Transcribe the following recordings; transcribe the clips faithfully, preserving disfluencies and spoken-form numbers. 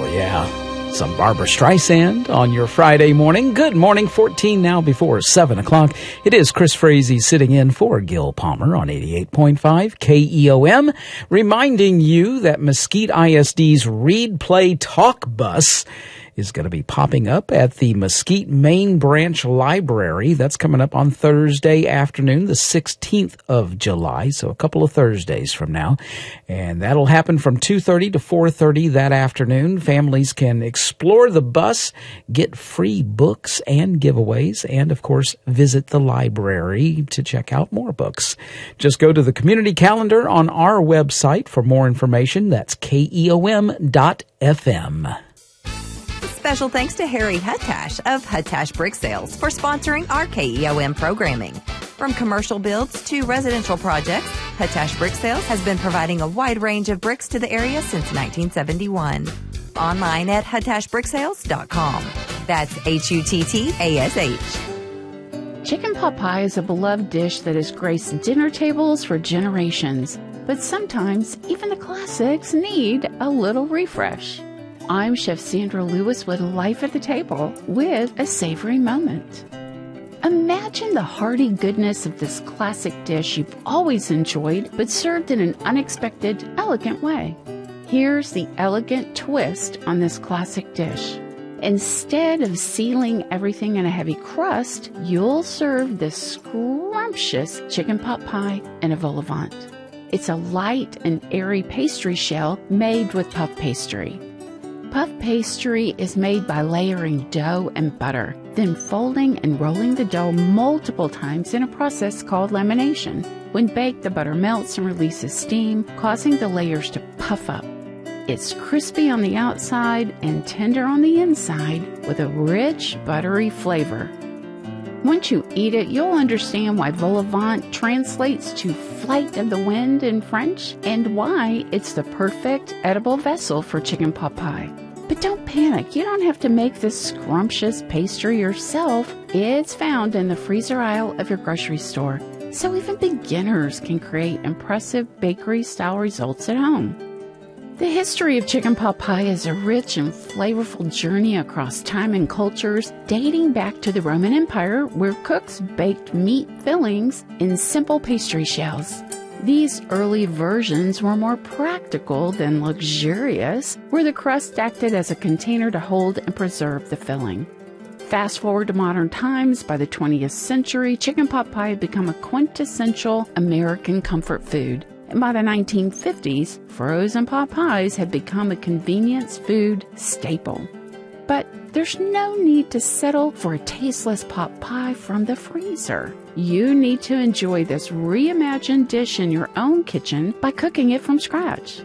yeah. Some Barbra Streisand on your Friday morning. Good morning, fourteen now before seven o'clock. It is Chris Frazee sitting in for Gil Palmer on eighty-eight point five K E O M, reminding you that Mesquite I S D's Read Play Talk Bus is going to be popping up at the Mesquite Main Branch Library. That's coming up on Thursday afternoon, the sixteenth of July, so a couple of Thursdays from now. And that'll happen from two thirty to four thirty that afternoon. Families can explore the bus, get free books and giveaways, and, of course, visit the library to check out more books. Just go to the community calendar on our website for more information. That's K E O M dot F M. Special thanks to Harry Huttash of Huttash Brick Sales for sponsoring our K E O M programming. From commercial builds to residential projects, Huttash Brick Sales has been providing a wide range of bricks to the area since nineteen seventy-one. Online at huttash brick sales dot com. That's H U T T A S H. Chicken pot pie is a beloved dish that has graced dinner tables for generations. But sometimes even the classics need a little refresh. I'm Chef Sandra Lewis with Life at the Table with a savory moment. Imagine the hearty goodness of this classic dish you've always enjoyed, but served in an unexpected, elegant way. Here's the elegant twist on this classic dish. Instead of sealing everything in a heavy crust, you'll serve this scrumptious chicken pot pie in a vol au vent. It's a light and airy pastry shell made with puff pastry. Puff pastry is made by layering dough and butter, then folding and rolling the dough multiple times in a process called lamination. When baked, the butter melts and releases steam, causing the layers to puff up. It's crispy on the outside and tender on the inside with a rich, buttery flavor. Once you eat it, you'll understand why vol au vent translates to flight of the wind in French and why it's the perfect edible vessel for chicken pot pie. But don't panic, you don't have to make this scrumptious pastry yourself. It's found in the freezer aisle of your grocery store, so even beginners can create impressive bakery-style results at home. The history of chicken pot pie is a rich and flavorful journey across time and cultures, dating back to the Roman Empire, where cooks baked meat fillings in simple pastry shells. These early versions were more practical than luxurious, where the crust acted as a container to hold and preserve the filling. Fast forward to modern times, by the twentieth century, chicken pot pie had become a quintessential American comfort food. And by the nineteen fifties, frozen pot pies had become a convenience food staple. But there's no need to settle for a tasteless pot pie from the freezer. You need to enjoy this reimagined dish in your own kitchen by cooking it from scratch.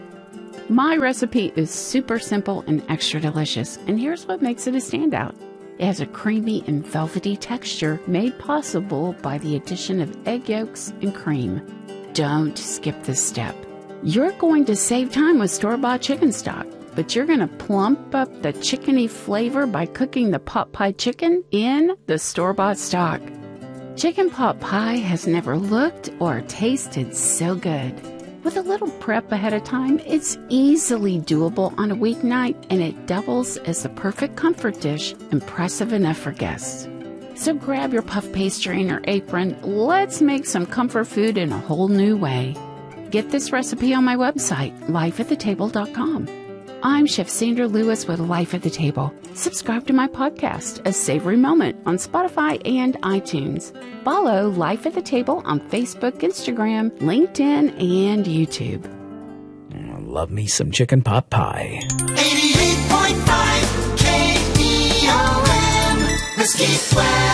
My recipe is super simple and extra delicious, and here's what makes it a standout. It has a creamy and velvety texture made possible by the addition of egg yolks and cream. Don't skip this step. You're going to save time with store-bought chicken stock, but you're going to plump up the chickeny flavor by cooking the pot pie chicken in the store-bought stock. Chicken pot pie has never looked or tasted so good. With a little prep ahead of time, it's easily doable on a weeknight, and it doubles as the perfect comfort dish, impressive enough for guests. So grab your puff pastry and your apron. Let's make some comfort food in a whole new way. Get this recipe on my website, life at the table dot com. I'm Chef Sandra Lewis with Life at the Table. Subscribe to my podcast, A Savory Moment, on Spotify and iTunes. Follow Life at the Table on Facebook, Instagram, LinkedIn, and YouTube. Love me some chicken pot pie. eighty-eight point five K E O M, Mesquite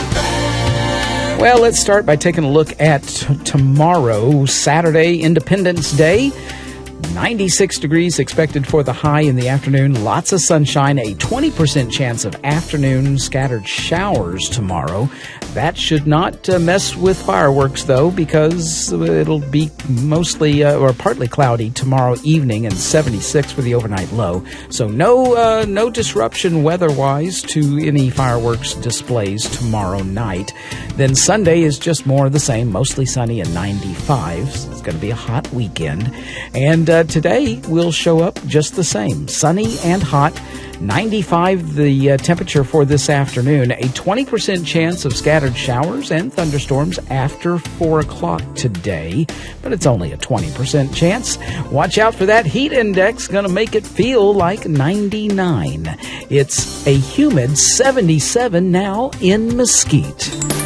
weather. Well, let's start by taking a look at t- tomorrow, Saturday, Independence Day. ninety-six degrees expected for the high in the afternoon. Lots of sunshine. A twenty percent chance of afternoon scattered showers tomorrow. That should not uh, mess with fireworks, though, because it'll be mostly uh, or partly cloudy tomorrow evening and seventy-six for the overnight low. So no uh, no disruption weather-wise to any fireworks displays tomorrow night. Then Sunday is just more of the same, mostly sunny and ninety-five. So it's going to be a hot weekend. And uh, uh, today will show up just the same. Sunny and hot. ninety-five the uh, temperature for this afternoon. A twenty percent chance of scattered showers and thunderstorms after four o'clock today, but it's only a twenty percent chance. Watch out for that heat index, going to make it feel like ninety-nine. It's a humid seventy-seven now in Mesquite.